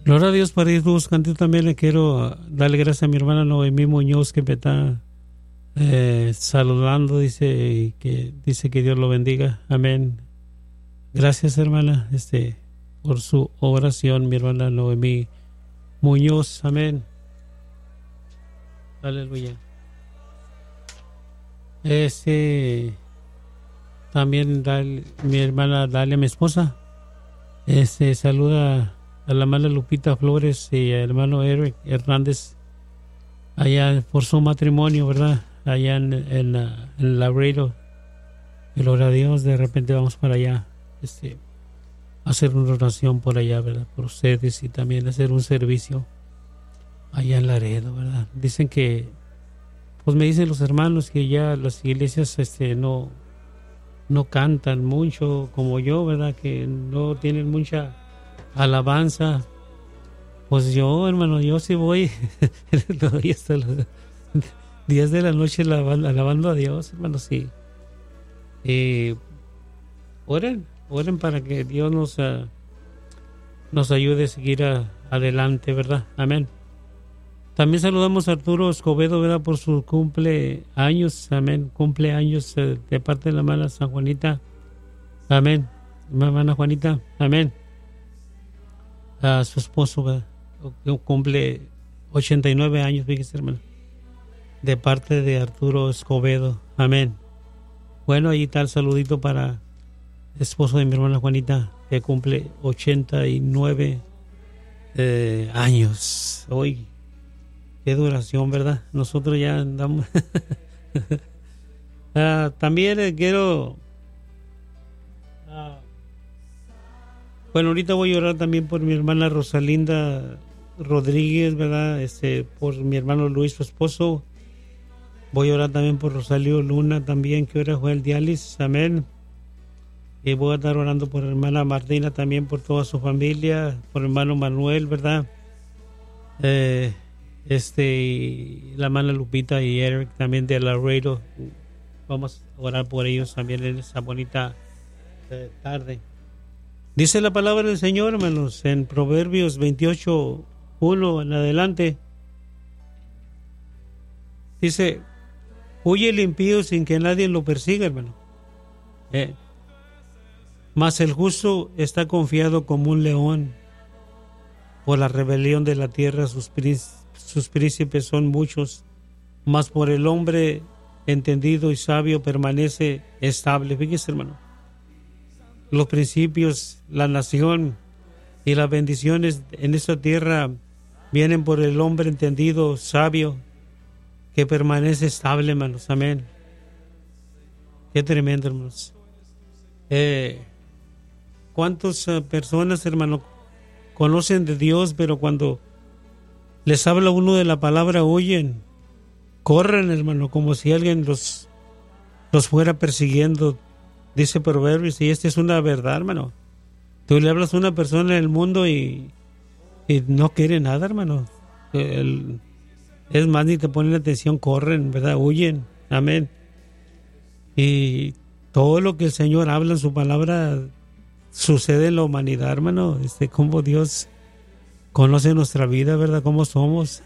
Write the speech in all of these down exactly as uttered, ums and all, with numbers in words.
Gloria a Dios para ir buscando. También le quiero darle gracias a mi hermana Noemí Muñoz, que me está eh, saludando. Dice que dice que Dios lo bendiga. Amén. Gracias, hermana, este, por su oración, mi hermana Noemí Muñoz. Amén. Aleluya. Este, también dale, mi hermana Dalia, mi esposa, este, saluda a la hermana Lupita Flores y al hermano Eric Hernández allá por su matrimonio, ¿verdad? Allá en, en, en Laredo. Gloria a Dios, de repente vamos para allá, este, a hacer una oración por allá, ¿verdad? Por ustedes, y también hacer un servicio allá en Laredo, ¿verdad? Dicen que, pues me dicen los hermanos que ya las iglesias, este, no, no cantan mucho como yo, ¿verdad? Que no tienen mucha alabanza. Pues yo, hermano, yo sí voy todavía hasta los diez de la noche alabando, alabando a Dios, hermano, sí. Y oren, oren para que Dios nos, uh, nos ayude a seguir a, adelante, ¿verdad? Amén. También saludamos a Arturo Escobedo, ¿verdad? Por su cumpleaños, amén. Cumpleaños uh, de parte de la hermana San Juanita, amén. Hermana Juanita, amén. A su esposo, ¿verdad? Cumple ochenta y nueve años, fíjese, hermano, de parte de Arturo Escobedo, amén. Bueno, ahí está el saludito para el esposo de mi hermana Juanita, que cumple ochenta y nueve eh, años. Hoy, qué duración, ¿verdad? Nosotros ya andamos. uh, también eh, quiero... Uh, bueno, ahorita voy a orar también por mi hermana Rosalinda Rodríguez, ¿verdad? Este, por mi hermano Luis, su esposo. Voy a orar también por Rosalío Luna también, que ahora fue el diálisis, amén. Y voy a estar orando por hermana Martina también, por toda su familia, por hermano Manuel, ¿verdad? Eh, este, y la hermana Lupita y Eric también de Laredo. Vamos a orar por ellos también en esa bonita eh, tarde. Dice la palabra del Señor, hermanos, en Proverbios veintiocho, uno en adelante. Dice: huye el impío sin que nadie lo persiga, hermano. Eh. Mas el justo está confiado como un león. Por la rebelión de la tierra sus, sus príncipes son muchos. Mas por el hombre entendido y sabio permanece estable. Fíjese, hermano. Los principios, la nación y las bendiciones en esta tierra vienen por el hombre entendido, sabio, que permanece estable, hermanos. Amén. Qué tremendo, hermanos. Eh, ¿Cuántas uh, personas, hermano, conocen de Dios, pero cuando les habla uno de la palabra huyen, corren, hermano, como si alguien los, los fuera persiguiendo? Dice Proverbios, y esta es una verdad, hermano. Tú le hablas a una persona en el mundo y, y no quiere nada, hermano. El, es más, ni te ponen atención, corren, ¿verdad? Huyen, amén. Y todo lo que el Señor habla en su palabra sucede en la humanidad, hermano. Este, cómo Dios conoce nuestra vida, ¿verdad? Cómo somos.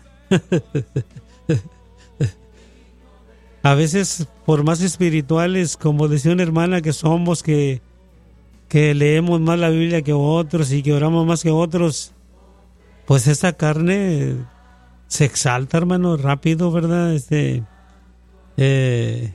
A veces, por más espirituales, como decía una hermana que somos, que, que leemos más la Biblia que otros y que oramos más que otros, pues esa carne se exalta, hermano, rápido, ¿verdad? Este, eh,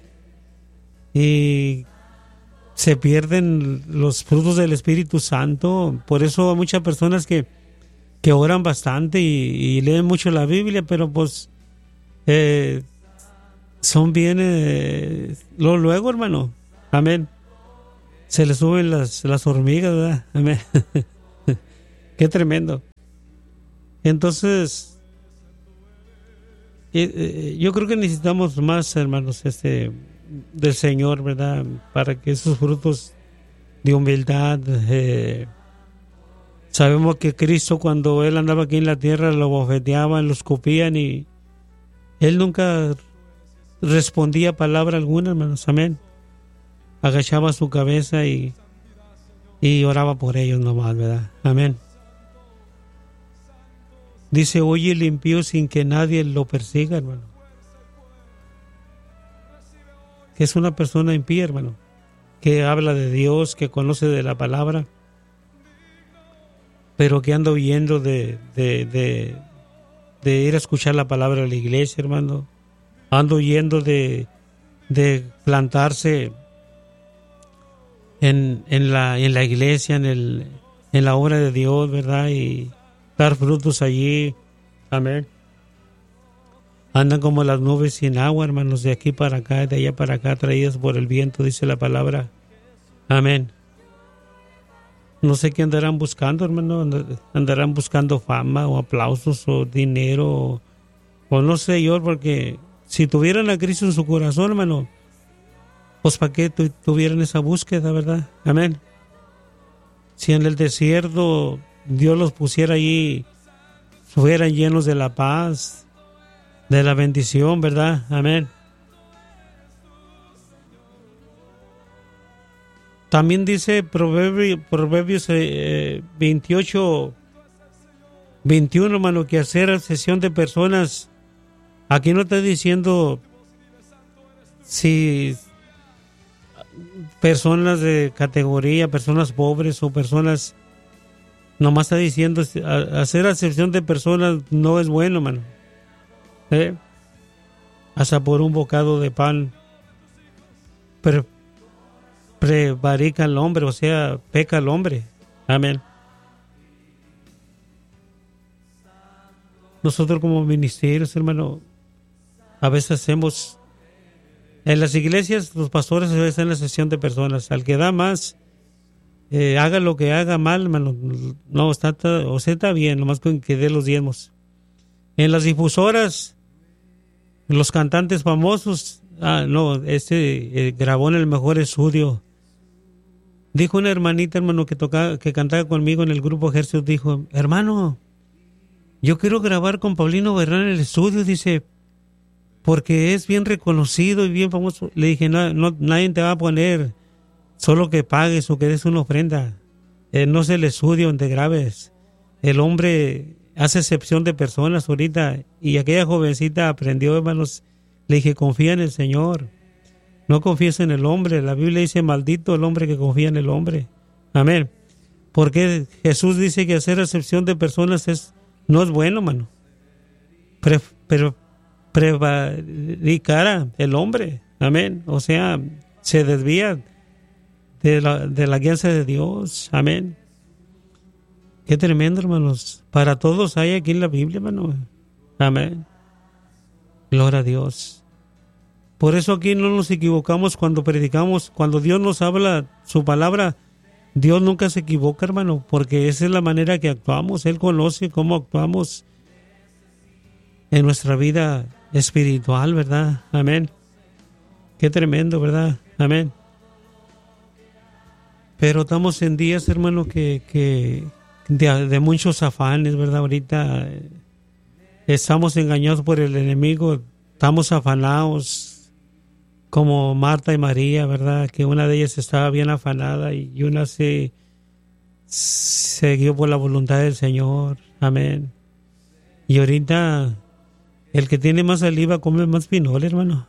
y se pierden los frutos del Espíritu Santo. Por eso hay muchas personas que, que oran bastante y, y leen mucho la Biblia, pero pues... Eh, son bien, eh, luego, luego, hermano, amén, se les suben las, las hormigas, ¿verdad? Amén. Qué tremendo. Entonces, eh, eh, yo creo que necesitamos más, hermanos, este, del Señor, ¿verdad? Para que esos frutos de humildad, eh, sabemos que Cristo, cuando Él andaba aquí en la tierra, lo bofeteaban, lo escupían y Él nunca respondía palabra alguna, hermanos, amén. Agachaba su cabeza y, y oraba por ellos nomás, ¿verdad? Amén. Dice, oye el impío sin que nadie lo persiga, hermano. Que es una persona impía, hermano, que habla de Dios, que conoce de la palabra, pero que anda huyendo de, de, de, de ir a escuchar la palabra de la iglesia, hermano. Ando huyendo de, de plantarse en, en, la, en la iglesia, en, el, en la obra de Dios, ¿verdad? Y dar frutos allí. Amén. Andan como las nubes sin agua, hermanos, de aquí para acá, de allá para acá, traídas por el viento, dice la palabra. Amén. No sé qué andarán buscando, hermano. Andarán buscando fama o aplausos o dinero o, o no sé yo, porque si tuvieran a Cristo en su corazón, hermano, pues para qué tu, tuvieran esa búsqueda, ¿verdad? Amén. Si en el desierto Dios los pusiera allí, fueran llenos de la paz, de la bendición, ¿verdad? Amén. También dice Proverbios, Proverbios eh, veintiocho, veintiuno, hermano, que hacer sesión de personas. Aquí no está diciendo si personas de categoría, personas pobres o personas, nomás está diciendo hacer acepción de personas no es bueno, hermano. ¿Eh? Hasta por un bocado de pan pre, prevarica el hombre, o sea, peca el hombre. Amén. Nosotros como ministerios, hermano, a veces hacemos en las iglesias, los pastores a veces en la sesión de personas, al que da más, eh, haga lo que haga mal, hermano, no está, o sea, está bien, nomás con que dé los diezmos. En las difusoras, los cantantes famosos, ah, no, este eh, grabó en el mejor estudio. Dijo una hermanita, hermano, que tocaba, que cantaba conmigo en el grupo Ejército, dijo, hermano, yo quiero grabar con Paulino Berrán en el estudio, dice, porque es bien reconocido y bien famoso. Le dije, no, no, nadie te va a poner, solo que pagues o que des una ofrenda. Eh, no es el estudio donde grabes. El hombre hace excepción de personas ahorita, y aquella jovencita aprendió, hermanos. Le dije, confía en el Señor, no confíes en el hombre. La Biblia dice, maldito el hombre que confía en el hombre. Amén. Porque Jesús dice que hacer excepción de personas es, no es bueno, hermano. Pero, pero prevaricara el hombre. Amén. O sea, se desvía de la, de la guianza de Dios. Amén. Qué tremendo, hermanos. Para todos hay aquí en la Biblia, hermano. Amén. Gloria a Dios. Por eso aquí no nos equivocamos cuando predicamos. Cuando Dios nos habla su palabra, Dios nunca se equivoca, hermano, porque esa es la manera que actuamos. Él conoce cómo actuamos en nuestra vida espiritual, ¿verdad? Amén. Qué tremendo, ¿verdad? Amén. Pero estamos en días, hermano, que, que de, de muchos afanes, ¿verdad? Ahorita estamos engañados por el enemigo, estamos afanados, como Marta y María, ¿verdad? Que una de ellas estaba bien afanada y una se siguió por la voluntad del Señor. Amén. Y ahorita el que tiene más saliva come más pinole, hermano.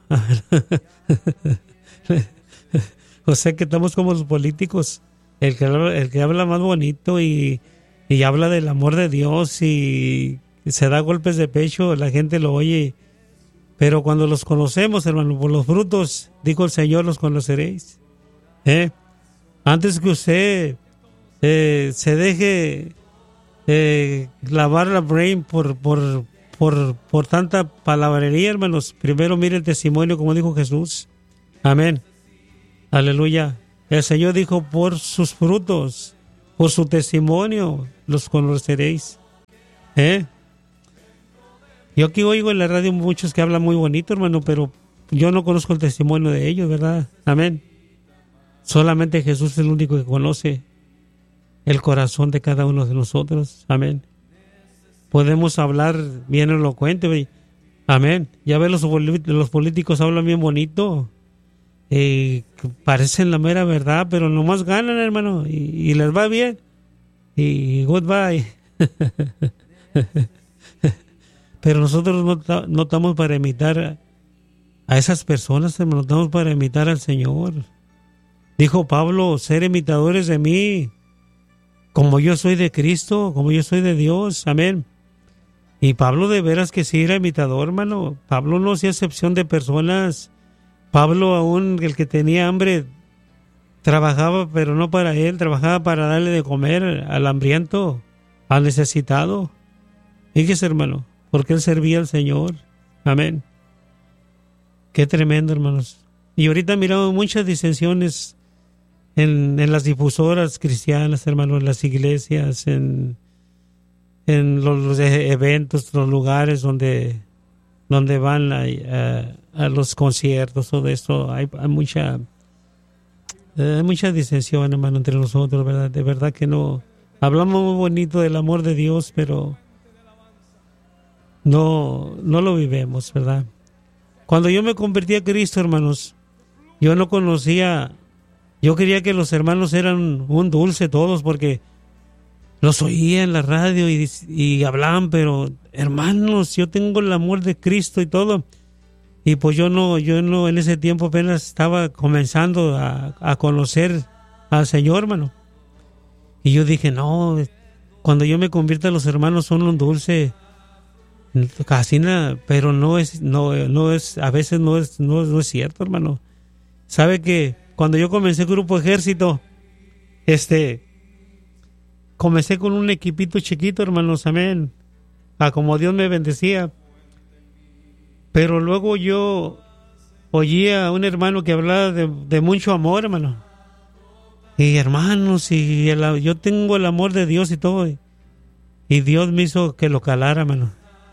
O sea que estamos como los políticos. El que habla, el que habla más bonito y, y habla del amor de Dios y se da golpes de pecho, la gente lo oye. Pero cuando los conocemos, hermano, por los frutos, dijo el Señor, los conoceréis. ¿Eh? Antes que usted eh, se deje eh, lavar la brain por, por, por, por tanta palabrería, hermanos, primero mire el testimonio, como dijo Jesús. Amén. Aleluya. El Señor dijo, por sus frutos, por su testimonio, los conoceréis. ¿Eh? Yo aquí oigo en la radio muchos que hablan muy bonito, hermano, pero yo no conozco el testimonio de ellos, ¿verdad? Amén. Solamente Jesús es el único que conoce el corazón de cada uno de nosotros. Amén. Podemos hablar bien elocuente. Amén. Ya ves, los, los políticos hablan bien bonito. Eh, parecen la mera verdad, pero nomás ganan, hermano, y, y les va bien. Y goodbye. Pero nosotros no, ta- no estamos para imitar a, a esas personas, hermano, estamos para imitar al Señor. Dijo Pablo, ser imitadores de mí, como yo soy de Cristo, como yo soy de Dios. Amén. Y Pablo de veras que sí era imitador, hermano. Pablo no hacía excepción de personas. Pablo, aún el que tenía hambre, trabajaba, pero no para él, trabajaba para darle de comer al hambriento, al necesitado. Fíjese, hermano, porque él servía al Señor. Amén. Qué tremendo, hermanos. Y ahorita miramos muchas disensiones en, en las difusoras cristianas, hermanos, en las iglesias, en, en los, los eventos, los lugares donde, donde van a, a, a los conciertos, todo esto. Hay, hay mucha, hay mucha disensión, hermano, entre nosotros, ¿verdad? De verdad que no. Hablamos muy bonito del amor de Dios, pero no, no lo vivimos, ¿verdad? Cuando yo me convertí a Cristo, hermanos, yo no conocía, yo quería que los hermanos eran un dulce todos, porque los oía en la radio y, y hablaban, pero hermanos, yo tengo el amor de Cristo y todo. Y pues yo no, yo no, en ese tiempo apenas estaba comenzando a, a conocer al Señor, hermano. Y yo dije, no, cuando yo me convierta, los hermanos son un dulce. Casi nada, pero no es, no, no es, a veces no es, no, no es cierto, hermano. Sabe que cuando yo comencé el Grupo Ejército, este, comencé con un equipito chiquito, hermanos, amén, a como Dios me bendecía. Pero luego yo oía a un hermano que hablaba de, de mucho amor, hermano. Y hermanos, y el, yo tengo el amor de Dios y todo. Y, y Dios me hizo que lo calara, hermano.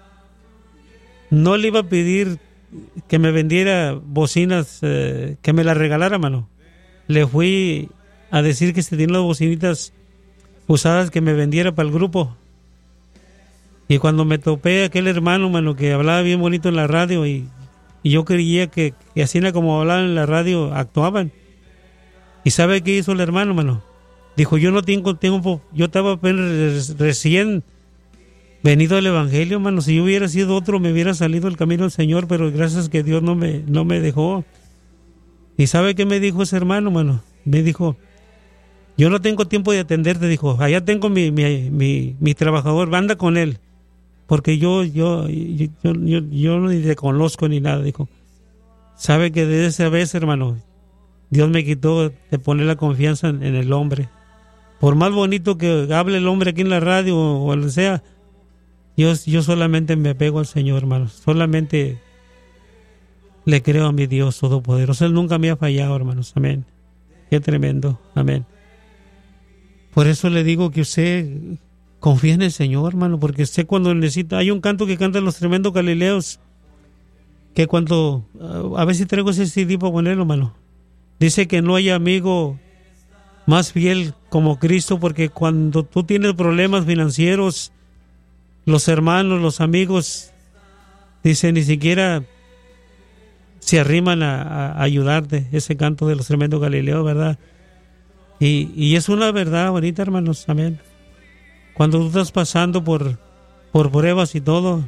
No le iba a pedir que me vendiera bocinas, eh, que me las regalara, mano. Le fui a decir que si tenía las bocinitas usadas, que me vendiera para el grupo. Y cuando me topé a aquel hermano, mano, que hablaba bien bonito en la radio, y, y yo creía que, que así era como hablaban en la radio, actuaban. ¿Y sabe qué hizo el hermano, mano? Dijo, yo no tengo tiempo, yo estaba apenas recién venido al Evangelio, mano. Si yo hubiera sido otro, me hubiera salido el camino del Señor, pero gracias que Dios no me, no me dejó. ¿Y sabe qué me dijo ese hermano, mano? Me dijo, yo no tengo tiempo de atenderte, dijo, allá tengo mi, mi, mi, mi trabajador, anda con él, porque yo, yo, yo, yo, yo, yo no ni te conozco ni nada, dijo. ¿Sabe que desde esa vez, hermano, Dios me quitó de poner la confianza en, en el hombre? Por más bonito que hable el hombre aquí en la radio o, o lo sea, Yo, yo solamente me apego al Señor, hermano. Solamente le creo a mi Dios Todopoderoso. Él nunca me ha fallado, hermanos. Amén. Qué tremendo. Amén. Por eso le digo que usted confía en el Señor, hermano, porque usted cuando necesita... Hay un canto que cantan los tremendos Galileos, que cuando... A ver si traigo ese C D para ponerlo, hermano. Dice que no hay amigo más fiel como Cristo, porque cuando tú tienes problemas financieros, los hermanos, los amigos, dice, ni siquiera se arriman a, a ayudarte. Ese canto de los tremendos Galileos, ¿verdad? Y, y es una verdad ahorita, hermanos, amén. Cuando tú estás pasando por, por pruebas y todo,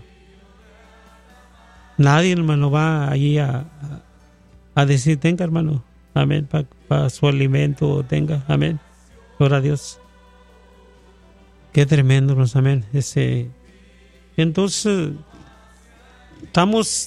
nadie, hermano, va allí a, a, a decir, tenga, hermano, amén, para pa su alimento, tenga, amén. Gloria a Dios. Qué tremendo, hermanos, amén. Ese... Entonces, estamos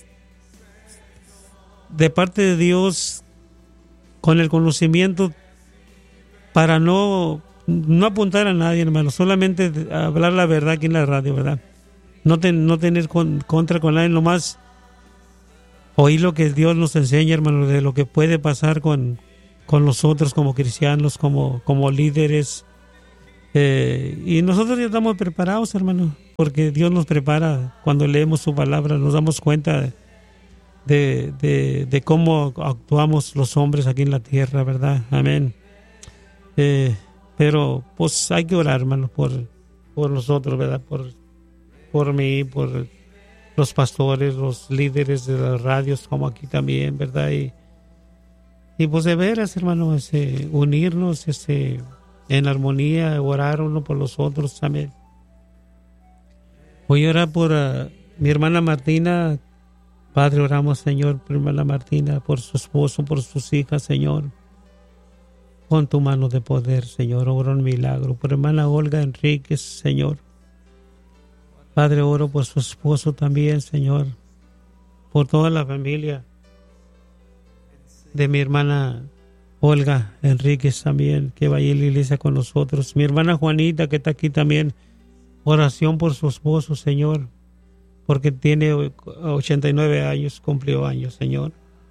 de parte de Dios con el conocimiento para no, no apuntar a nadie, hermano, solamente hablar la verdad aquí en la radio, ¿verdad? No, ten, no tener con, contra con nadie, nomás oír lo que Dios nos enseña, hermano, de lo que puede pasar con, con nosotros como cristianos, como, como líderes. Eh, y nosotros ya estamos preparados, hermano, porque Dios nos prepara. Cuando leemos su palabra nos damos cuenta de, de, de cómo actuamos los hombres aquí en la tierra, ¿verdad? Amén. Eh, pero pues hay que orar, hermano, por, por nosotros, ¿verdad? Por, por mí, por los pastores, los líderes de las radios, como aquí también, ¿verdad? Y, y pues de veras, hermano, ese, unirnos, ese... en armonía, orar uno por los otros, amén. Voy a orar por uh, mi hermana Martina. Padre, oramos, Señor, por mi hermana Martina, por su esposo, por sus hijas, Señor. Pon tu mano de poder, Señor. Oro un milagro. Por hermana Olga Enríquez, Señor. Padre, oro por su esposo también, Señor. Por toda la familia de mi hermana Olga Enríquez también, que vaya a la iglesia con nosotros. Mi hermana Juanita, que está aquí también. Oración por su esposo, Señor, porque tiene ochenta y nueve años, cumplió años, Señor.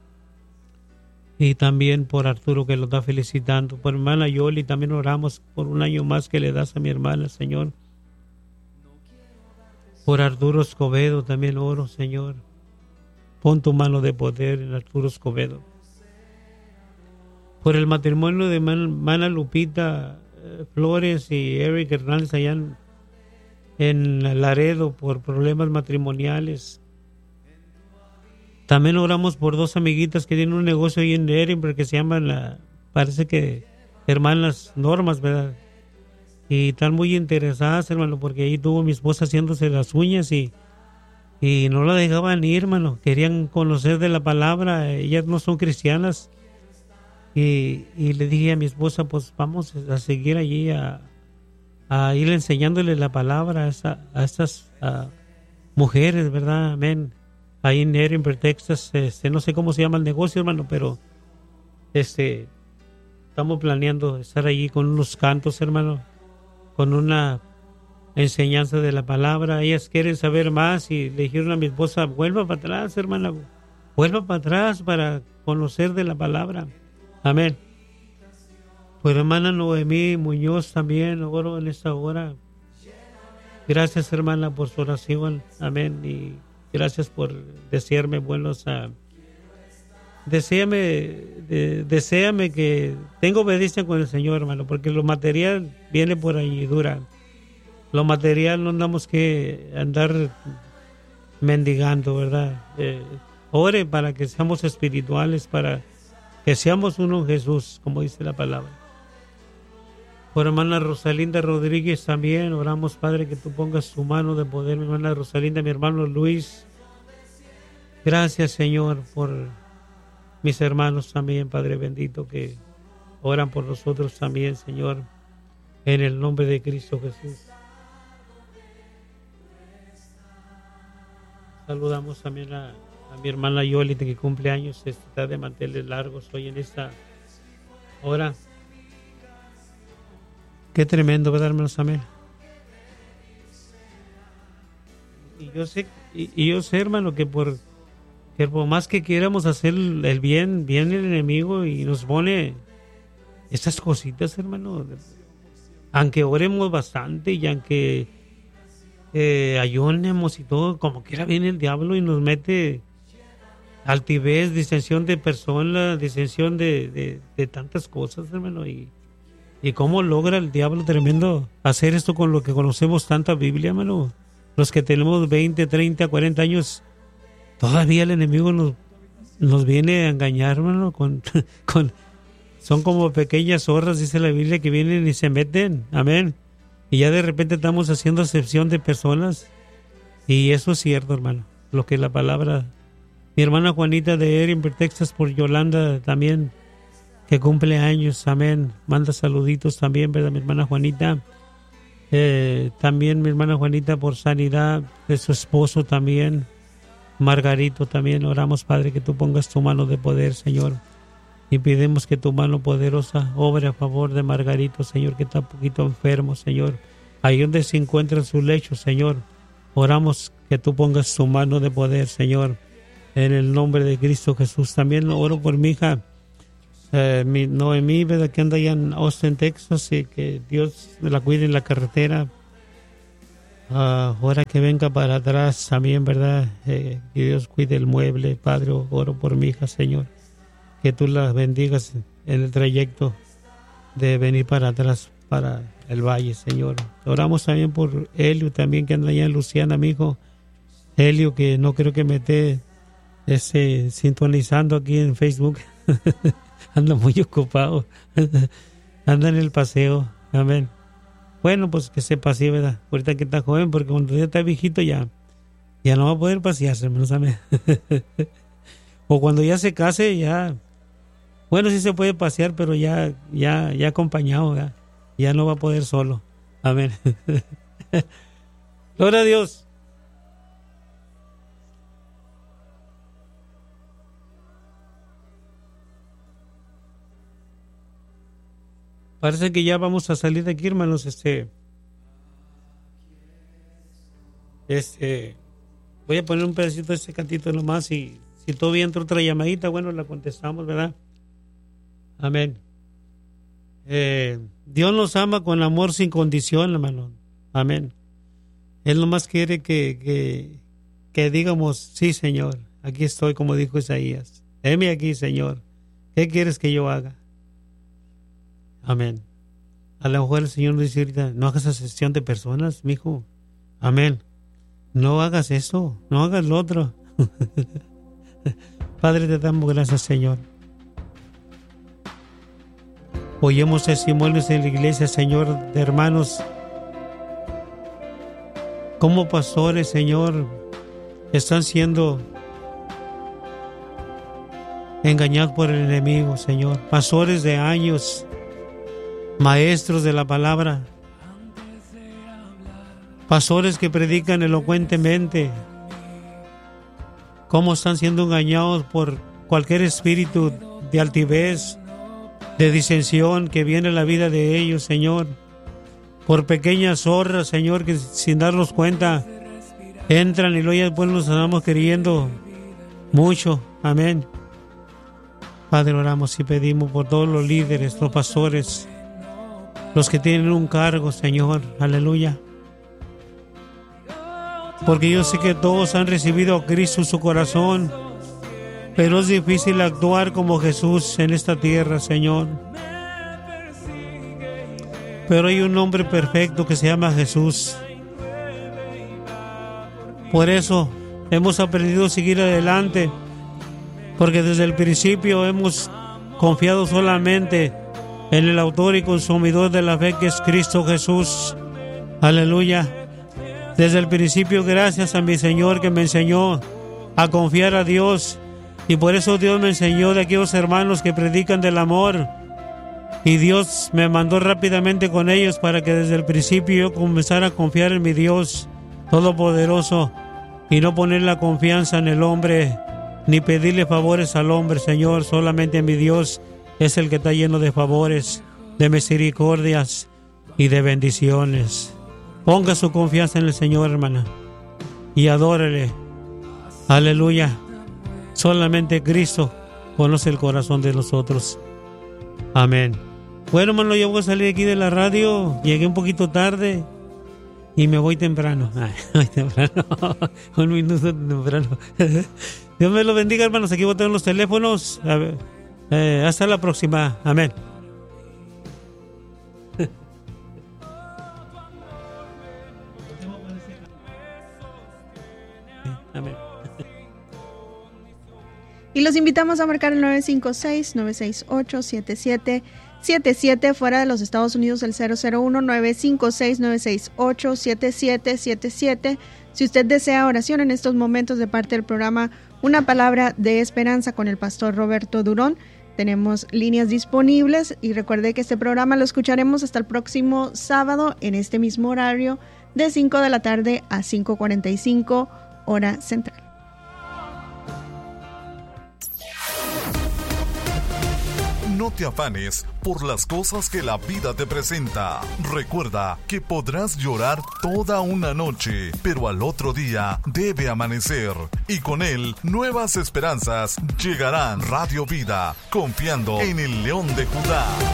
Y también por Arturo, que lo está felicitando. Por hermana Yoli, también oramos por un año más que le das a mi hermana, Señor. Por Arturo Escobedo también oro, Señor. Pon tu mano de poder en Arturo Escobedo. Por el matrimonio de hermana Lupita eh, Flores y Eric Hernández allá en, en Laredo, por problemas matrimoniales. También oramos por dos amiguitas que tienen un negocio ahí en Edinburgh que se llaman, la, parece que hermanas Normas, ¿verdad? Y están muy interesadas, hermano, porque ahí tuvo mi esposa haciéndose las uñas y, y no la dejaban ir, hermano. Querían conocer de la palabra, ellas no son cristianas. Y, y le dije a mi esposa, pues vamos a seguir allí a, a ir enseñándole la palabra a, esa, a estas a mujeres, ¿verdad? Amén. Ahí en Edinburgh, Texas, este, no sé cómo se llama el negocio, hermano, pero este, estamos planeando estar allí con unos cantos, hermano, con una enseñanza de la palabra. Ellas quieren saber más y le dijeron a mi esposa, vuelva para atrás, hermana, vuelva para atrás para conocer de la palabra. Amén. Pues hermana Noemí Muñoz también oro en esta hora. Gracias, hermana, por su oración. Amén. Y gracias por desearme buenos. Uh, deséame, de, deséame que tenga obediencia con el Señor, hermano, porque lo material viene por añadidura. Lo material no andamos que andar mendigando, ¿verdad? Eh, ore para que seamos espirituales, para que seamos uno en Jesús, como dice la palabra. Por hermana Rosalinda Rodríguez también oramos, Padre, que tú pongas tu mano de poder, mi hermana Rosalinda, mi hermano Luis. Gracias, Señor, por mis hermanos también, Padre bendito, que oran por nosotros también, Señor, en el nombre de Cristo Jesús. Saludamos también a a mi hermana Yoli, que cumple años, está de manteles largos hoy en esta hora. Qué tremendo, ¿verdad, hermanos? Amén. Y yo sé, y, y yo sé, hermano, que por, que por más que quieramos hacer el bien, viene el enemigo y nos pone estas cositas, hermano. Aunque oremos bastante y aunque eh, ayunemos y todo, como quiera viene el diablo y nos mete altivez, disensión de personas, disensión de, de, de tantas cosas, hermano. Y, y cómo logra el diablo tremendo hacer esto con lo que conocemos tanta Biblia, hermano. Los que tenemos veinte, treinta, cuarenta años, todavía el enemigo nos, nos viene a engañar, hermano. Con, con, son como pequeñas zorras, dice la Biblia, que vienen y se meten. Amén. Y ya de repente estamos haciendo excepción de personas. Y eso es cierto, hermano. Lo que la palabra... Mi hermana Juanita de Edinburgh, Texas, por Yolanda también, que cumple años, amén. Manda saluditos también, ¿verdad, mi hermana Juanita? Eh, también mi hermana Juanita por sanidad de su esposo también. Margarito también, oramos, Padre, que tú pongas tu mano de poder, Señor. Y pedimos que tu mano poderosa obre a favor de Margarito, Señor, que está un poquito enfermo, Señor. Ahí donde se encuentra en su lecho, Señor, oramos que tú pongas tu mano de poder, Señor. En el nombre de Cristo Jesús. También oro por mi hija, eh, mi Noemí, ¿verdad? Que anda allá en Austin, Texas, y que Dios la cuide en la carretera. Uh, ahora que venga para atrás también, ¿verdad? Eh, que Dios cuide el mueble, Padre. Oro por mi hija, Señor. Que tú la bendigas en el trayecto de venir para atrás, para el valle, Señor. Oramos también por Helio, también que anda allá en Luciana, mi hijo. Helio, que no creo que me esté Ese, sintonizando aquí en Facebook. Anda muy ocupado. Anda en el paseo. Amén. bueno, pues que sepa así, ¿verdad? Ahorita que está joven, porque cuando ya está viejito ya, ya no va a poder pasearse, hermanos, amén. O cuando ya se case, ya, bueno, sí se puede pasear, pero ya, ya, ya acompañado, ¿verdad? Ya no va a poder solo. Amén. Gloria a Dios. Parece que ya vamos a salir de aquí, hermanos. Este, este, voy a poner un pedacito de este cantito nomás y si todavía entra otra llamadita, bueno, la contestamos, ¿verdad? Amén. Eh, Dios nos ama con amor sin condición, hermano. Amén. Él nomás quiere que, que, que digamos, sí, Señor, aquí estoy, como dijo Isaías. Heme aquí, Señor. ¿Qué quieres que yo haga? Amén. A lo mejor el Señor nos dice ahorita, no hagas acepción de personas, mijo. Amén. No hagas eso, no hagas lo otro. Padre, te damos gracias, Señor. Oímos testimonios en la iglesia, Señor, de hermanos como pastores, Señor, están siendo engañados por el enemigo, Señor. Pastores de años, maestros de la palabra, pastores que predican elocuentemente, cómo están siendo engañados por cualquier espíritu de altivez, de disensión que viene a la vida de ellos, Señor, por pequeñas zorras, Señor, que sin darnos cuenta entran y luego ya después nos andamos queriendo mucho. Amén. Padre, oramos y pedimos por todos los líderes, los pastores, los que tienen un cargo, Señor, aleluya. Porque yo sé que todos han recibido a Cristo en su corazón, pero es difícil actuar como Jesús en esta tierra, Señor. Pero hay un hombre perfecto que se llama Jesús. Por eso hemos aprendido a seguir adelante, porque desde el principio hemos confiado solamente en el autor y consumidor de la fe, que es Cristo Jesús. Aleluya. Desde el principio, gracias a mi Señor que me enseñó a confiar a Dios. Y por eso Dios me enseñó de aquellos hermanos que predican del amor. Y Dios me mandó rápidamente con ellos para que desde el principio yo comenzara a confiar en mi Dios Todopoderoso y no poner la confianza en el hombre, ni pedirle favores al hombre, Señor. Solamente mi Dios es el que está lleno de favores, de misericordias y de bendiciones. Ponga su confianza en el Señor, hermana, y adórele. Aleluya. Solamente Cristo conoce el corazón de nosotros. Amén. Bueno, hermano, yo voy a salir aquí de la radio. Llegué un poquito tarde y me voy temprano. Ay, voy temprano. Un minuto temprano. Dios me lo bendiga, hermanos. Aquí voy a tener los teléfonos. A ver, eh, hasta la próxima. Amén. Amén. Y los invitamos a marcar el nueve cinco seis, nueve seis ocho, siete siete siete siete, fuera de los Estados Unidos el cero cero uno, nueve cinco seis, nueve seis ocho, siete siete siete siete. Si usted desea oración en estos momentos de parte del programa Una Palabra de Esperanza con el pastor Roberto Durón, tenemos líneas disponibles, y recuerde que este programa lo escucharemos hasta el próximo sábado en este mismo horario de cinco de la tarde a cinco cuarenta y cinco hora central. No te afanes por las cosas que la vida te presenta. Recuerda que podrás llorar toda una noche, pero al otro día debe amanecer, y con él nuevas esperanzas llegarán. Radio Vida, confiando en el León de Judá.